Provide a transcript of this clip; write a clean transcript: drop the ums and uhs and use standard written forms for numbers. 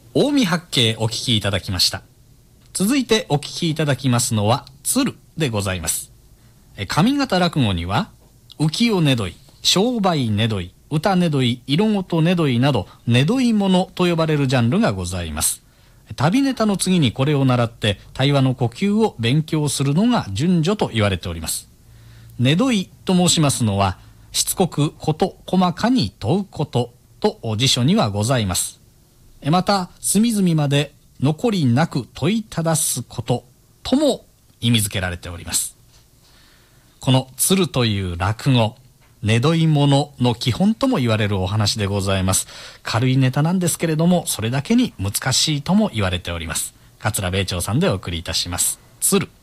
近江八景お聞きいただきました。続いてお聞きいただきますのは鶴でございます。上方落語には浮世ねどい、商売ねどい、歌ねどい、色ごとねどいなどねどいものと呼ばれるジャンルがございます。旅ネタの次にこれを習って対話の呼吸を勉強するのが順序と言われております。ねどいと申しますのはしつこくこと細かに問うことと辞書にはございます。また隅々まで残りなく問いただすこととも意味付けられております。この鶴という落語、ねどいものの基本とも言われるお話でございます。軽いネタなんですけれども、それだけに難しいとも言われております。桂米朝さんでお送りいたします。鶴。